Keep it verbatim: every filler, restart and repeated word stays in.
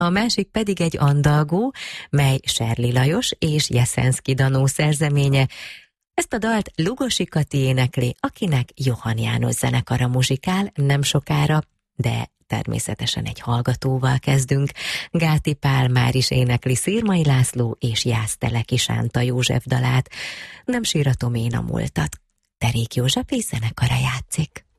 a másik pedig egy andalgó, mely Serli Lajos és Jeszenszky Danó szerzeménye. Ezt a dalt Lugosi Kati énekli, akinek Johann János zenekara muzsikál nem sokára, de természetesen egy hallgatóval kezdünk. Gáti Pál már is énekli Szirmai László és Jászteleki Sánta József dalát. Nem síratom én a múltat. Derék József és zenekara játszik.